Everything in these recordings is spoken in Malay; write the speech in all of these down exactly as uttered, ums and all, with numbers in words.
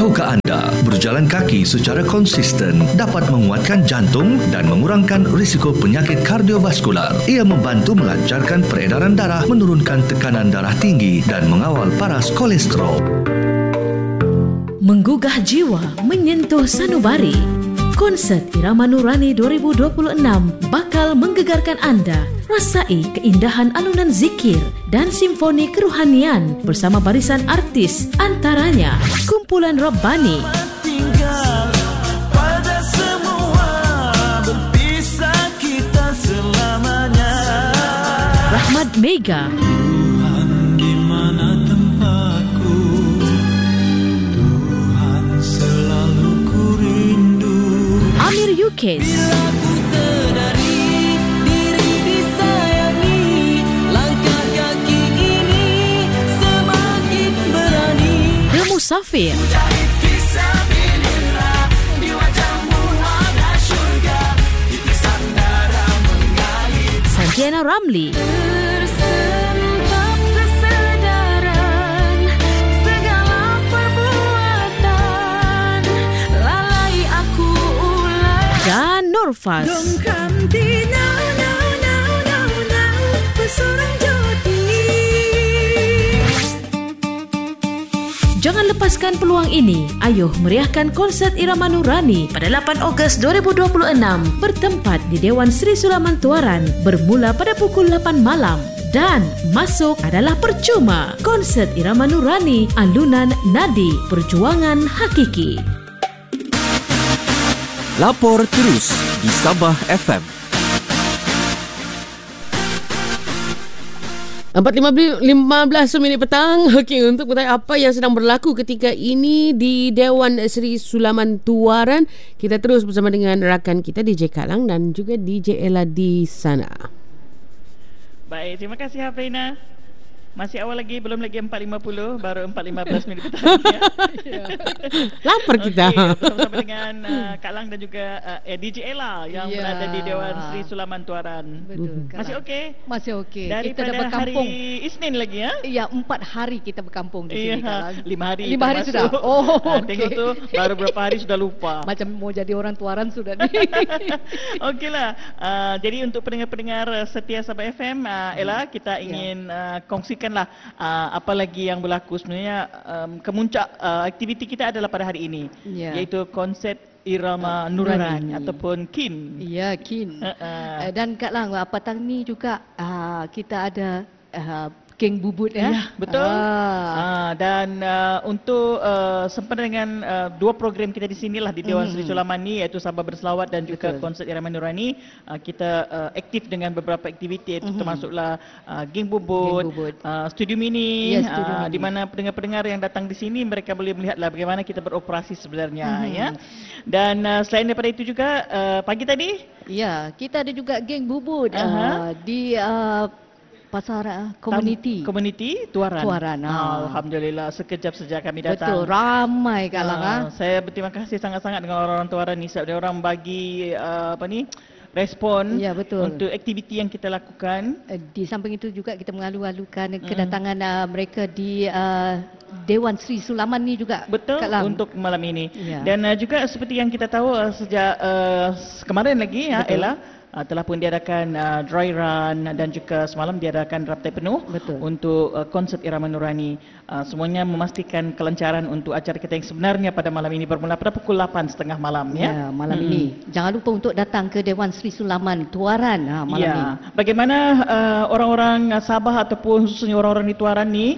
Tahukah anda, berjalan kaki secara konsisten dapat menguatkan jantung dan mengurangkan risiko penyakit kardiovaskular. Ia membantu melancarkan peredaran darah, menurunkan tekanan darah tinggi dan mengawal paras kolesterol. Menggugah jiwa, menyentuh sanubari. Konsert Irama Nurani dua ribu dua puluh enam bakal menggegarkan anda. Rasai keindahan alunan zikir dan simfoni kerohanian bersama barisan artis, antaranya Kumpulan Rabbani, Rahmat Mega, Amir Yukes, The Musafir, Santiana Ramli, dan Nurfaz. Jangan lepaskan peluang ini. Ayuh meriahkan konsert Irama Nurani pada lapan Ogos dua ribu dua puluh enam bertempat di Dewan Sri Sulaman Tuaran bermula pada pukul lapan malam. Dan masuk adalah percuma. Konsert Irama Nurani, alunan nadi perjuangan hakiki. Lapor terus di Sabah F M. empat lima belas minit petang. Okey, untuk bertanya apa yang sedang berlaku ketika ini di Dewan Sri Sulaman Tuaran, kita terus bersama dengan rakan kita D J Kak Lang dan juga D J Ella di sana. Baik, terima kasih Hafrina. Masih awal lagi, belum lagi empat lima puluh, baru empat lima belas minit petang ya. Lapar kita. Okay, bersama dengan uh, Kak Lang dan juga uh, eh, D J Ella yang yeah. berada di Dewan Sri Sulaman Tuaran. Betul. Masih okey? Masih okey. Daripada kita dah berkampung hari Isnin lagi ya? Ya, empat hari kita berkampung di sini. Iya, lima hari. Lima hari sudah. Oh, ha, okay. Tengok tu, baru berapa hari sudah lupa. Macam mau jadi orang Tuaran sudah ni. Okeylah. Uh, jadi untuk pendengar-pendengar setia Sabah F M, uh, Ella, kita ingin yeah. uh, kongsikanlah uh, apa lagi yang berlaku. Sebenarnya um, kemuncak uh, aktiviti kita adalah pada hari ini, yeah. iaitu konsert Irama uh, Nurani, Nurani ataupun Kin. Ya, Kin. Uh, uh. Dan Kak Lang, petang ni juga uh, kita ada uh, Geng Bubut ya. Ya, betul. Ah. Ah, dan uh, untuk uh, sempena dengan uh, dua program kita di sinilah di Dewan mm. Sri Sulaman ni, iaitu Sabah Berselawat dan juga betul. Konsert Irama Nurani, uh, kita uh, aktif dengan beberapa aktiviti, iaitu mm-hmm. termasuklah uh, Geng Bubut, Geng Bubut. Uh, Studio Mini, ya, Studio uh, Mini. Di mana pendengar-pendengar yang datang di sini mereka boleh melihatlah bagaimana kita beroperasi sebenarnya mm-hmm. ya. Dan uh, selain daripada itu juga uh, pagi tadi, ya, kita ada juga Geng Bubut uh-huh. uh, di uh, Pasar uh, Komuniti. Komuniti Tuaran. Tuaran. Oh, Alhamdulillah, sekejap saja kami datang. Betul, ramai Kak Lang. Uh, saya berterima kasih sangat-sangat dengan orang-orang Tuaran ni sebab dia orang bagi uh, apa ni respon ya, betul. Untuk aktiviti yang kita lakukan. Di samping itu juga kita mengalu-alukan hmm. kedatangan uh, mereka di uh, Dewan Sri Sulaman ni juga. Betul, Kak Lang. Untuk malam ini. Ya. Dan uh, juga seperti yang kita tahu uh, sejak uh, kemarin lagi ya, Ella, Uh, telah pun diadakan uh, dry run dan juga semalam diadakan raptai penuh. Betul. Untuk uh, konsert Irama Nurani. Uh, semuanya memastikan kelancaran untuk acara kita yang sebenarnya pada malam ini bermula pada pukul lapan tiga puluh malam ya. Ya, malam hmm. ini. Jangan lupa untuk datang ke Dewan Sri Sulaman Tuaran ha, malam ya. ini. Bagaimana uh, orang-orang Sabah ataupun khususnya orang-orang di Tuaran ni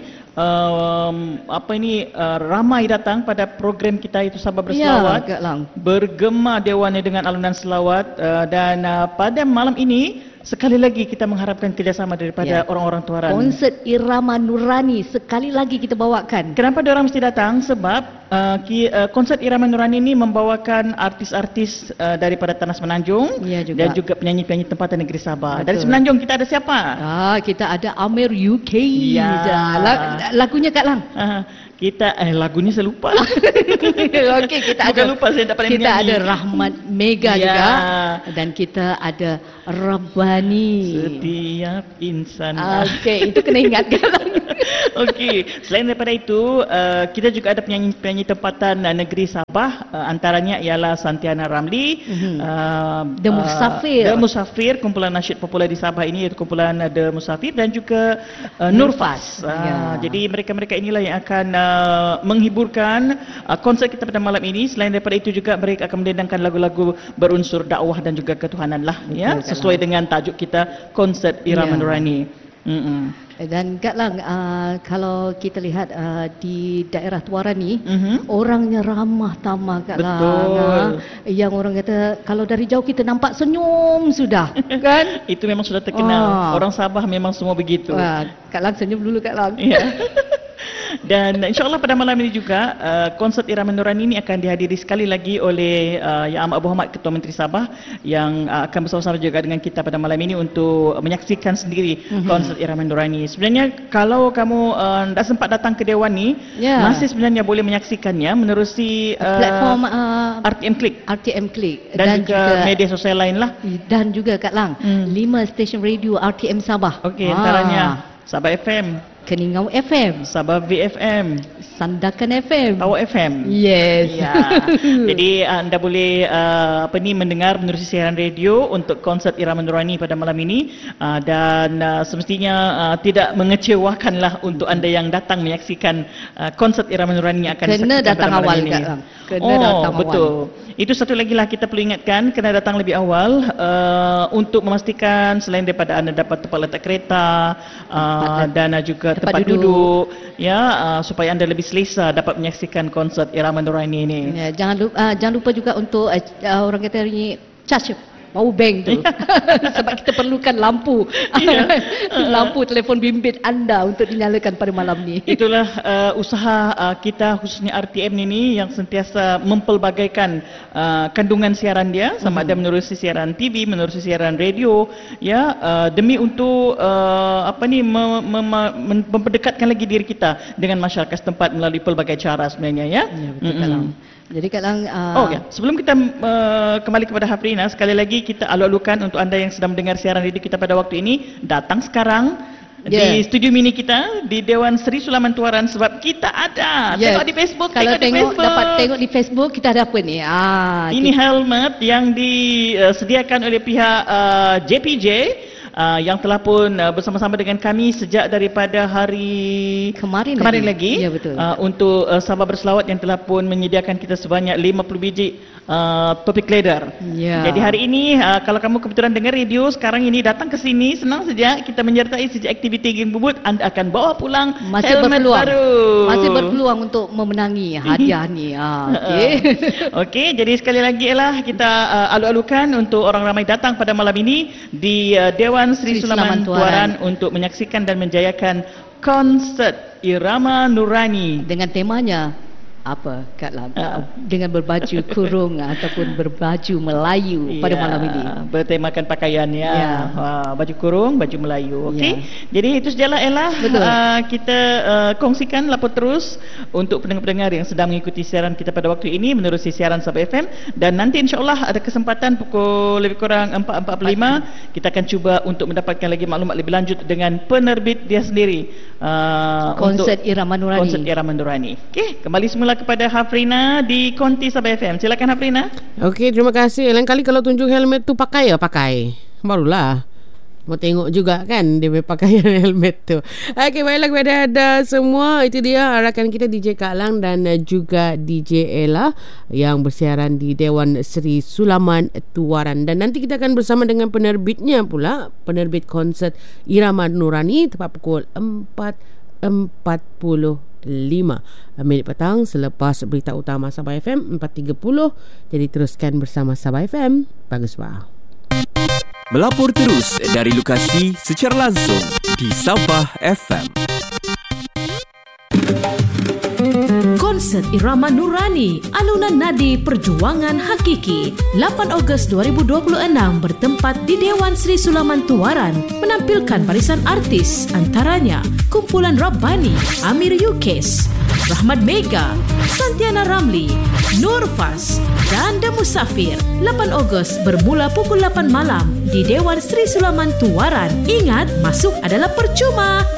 Um, apa ini uh, ramai datang pada program kita itu Sabah Berselawat, ya, Kak Lang. Bergema dewannya dengan alunan selawat uh, dan uh, pada malam ini sekali lagi kita mengharapkan kerjasama daripada ya. orang-orang Tuaran. Konsert Irama Nurani sekali lagi kita bawakan. Kenapa diorang mesti datang? Sebab uh, ki, uh, konsert Irama Nurani ini membawakan artis-artis uh, daripada Tanah Semenanjung ya, juga. Dan juga penyanyi-penyanyi tempatan negeri Sabah. Betul. Dari Semenanjung kita ada siapa? Ah, kita ada Amir U K. Ya. Lagunya Kak Lang. Uh, kita eh lagunya saya lupa. Okey, kita Bukan ada lupa saya dapat kita ada Rahmat Mega ya. juga dan kita ada Rabbani. Setiap insan. Okey, itu kena ingat Kak Lang. Okey, selain daripada itu uh, kita juga ada penyanyi-penyanyi penyanyi tempatan uh, negeri Sabah, uh, antaranya ialah Santiana Ramli, mm-hmm. uh, The Musafir. Uh, The Musafir, kumpulan nasyid popular di Sabah ini iaitu kumpulan uh, The Musafir, dan juga uh, Nurfaz. Uh, ya. Jadi mereka-mereka inilah yang akan uh, menghiburkan uh, konsert kita pada malam ini. Selain daripada itu juga mereka akan mendendangkan lagu-lagu berunsur dakwah dan juga ketuhanan lah, ya, sesuai dengan tajuk kita, konsert Irama ya. Nurani. Mm-mm. Dan Kak Lang, uh, kalau kita lihat uh, di daerah Tuaran ni, mm-hmm. orangnya ramah tamah Kak Lang. Betul. Yang orang kata kalau dari jauh kita nampak senyum sudah, kan? Itu memang sudah terkenal. Oh. Orang Sabah memang semua begitu. Wah, Kak Lang senyum dulu Kak Lang. Ya. Dan insyaAllah pada malam ini juga uh, konsert Irama Nurani ini akan dihadiri sekali lagi oleh uh, Yang Amat Berhormat Ketua Menteri Sabah, yang uh, akan bersama-sama juga dengan kita pada malam ini untuk menyaksikan sendiri mm-hmm. konsert Irama Nurani. Sebenarnya kalau kamu uh, tak sempat datang ke Dewan ni, yeah. masih sebenarnya boleh menyaksikannya menerusi uh, platform uh, R T M Click, R T M Click dan, dan juga, juga media sosial lain lah. Dan juga Kak Lang, mm. lima stesen radio R T M Sabah. Okey, antaranya Sabah F M, Keningau F M, Sabah V F M, Sandakan F M, Tawau F M. Yes. Ya. Jadi anda boleh uh, apa ni mendengar menerusi siaran radio untuk konsert Irama Nurani pada malam ini, uh, dan uh, semestinya uh, tidak mengecewakanlah untuk anda yang datang menyaksikan uh, konsert Irama Nurani yang akan kena datang awal ini. Kak. Kena oh, datang awal. Betul. Itu satu lagi lah kita perlu ingatkan, kena datang lebih awal uh, untuk memastikan selain daripada anda dapat tempat letak kereta uh, dan uh, juga tempat, tempat duduk, duduk ya, uh, supaya anda lebih selesa dapat menyaksikan konsert Irama Nurani ini. Ya, jangan lupa uh, jangan lupa juga untuk uh, uh, orang kata ni charge power bank tu. Sebab kita perlukan lampu. Lampu telefon bimbit anda untuk dinyalakan pada malam ni. Itulah uh, usaha uh, kita khususnya R T M ini yang sentiasa mempelbagaikan uh, kandungan siaran dia, sama ada menerusi siaran T V, menerusi siaran radio, ya, uh, demi untuk uh, apa ni mem- mem- mem- memperdekatkan lagi diri kita dengan masyarakat setempat melalui pelbagai cara sebenarnya, ya. Ya, betul. Mm-hmm. Jadi Kak Lang, uh... oh ya, sebelum kita uh, kembali kepada Hafrina, sekali lagi kita alu-alukan untuk anda yang sedang mendengar siaran radio kita pada waktu ini, datang sekarang yeah. di studio mini kita di Dewan Seri Sulaman Tuaran, sebab kita ada. Yes. Tengok di Facebook. Kalau tengok, tengok di Facebook. dapat tengok di Facebook, kita ada apa ni? Ah, ini kita... helmet yang disediakan oleh pihak uh, J P J. Uh, yang telah pun uh, bersama-sama dengan kami sejak daripada hari kemarin, kemarin lagi, lagi ya, betul. Uh, untuk uh, sahabat berselawat yang telah pun menyediakan kita sebanyak lima puluh biji uh, topik leather. Ya. Jadi hari ini uh, kalau kamu kebetulan dengar radio sekarang ini, datang ke sini, senang saja kita menyertai sejak aktiviti Geng Bubut, anda akan bawa pulang masih helmet berpeluang. baru. Masih berpeluang untuk memenangi hadiah ni. Ah, okey. Okey, jadi sekali lagi lah kita uh, alu-alukan untuk orang ramai datang pada malam ini di uh, Dewan Seri Sulaman Tuaran untuk menyaksikan dan menjayakan konsert Irama Nurani dengan temanya apa Kak Lang? Uh, dengan berbaju kurung ataupun berbaju Melayu pada ya, malam ini. Bertemakan pakaiannya, ya. uh, baju kurung, baju Melayu. Okey. Ya. Jadi itu sajalah Ella. Uh, kita uh, kongsikan lapor terus untuk pendengar-pendengar yang sedang mengikuti siaran kita pada waktu ini menerusi siaran Sabah F M, dan nanti insya-Allah ada kesempatan pukul lebih kurang empat empat puluh lima kita akan cuba untuk mendapatkan lagi maklumat lebih lanjut dengan penerbit dia sendiri. Uh, konsert Irama Nurani. Konsert Irama Nurani. Okey, kembali semula kepada Hafrina di Konti Sabah F M. Silakan Hafrina. Okey, terima kasih. Lain kali kalau tunjuk helmet tu pakai ya pakai. Barulah mau tengok juga kan dia pakaian helmet tu. Okey, baiklah kepada anda semua, itu dia rakan kita D J Kak Lang dan juga D J Ella yang bersiaran di Dewan Seri Sulaman Tuaran, dan nanti kita akan bersama dengan penerbitnya pula, penerbit konsert Irama Nurani tepat pukul empat empat puluh lima minit petang selepas berita utama Sabah F M empat tiga puluh. Jadi teruskan bersama Sabah F M. Bagus bah. Melapor terus dari lokasi secara langsung di Sabah F M. Konsert Irama Nurani, alunan nadi perjuangan hakiki, lapan Ogos dua ribu dua puluh enam bertempat di Dewan Seri Sulaman Tuaran, menampilkan barisan artis antaranya kumpulan Rabbani, Amir Yukes, Rahmat Mega, Santiana Ramli, Nurfaz dan The Musafir. lapan Ogos bermula pukul lapan malam di Dewan Seri Sulaman Tuaran. Ingat, masuk adalah percuma.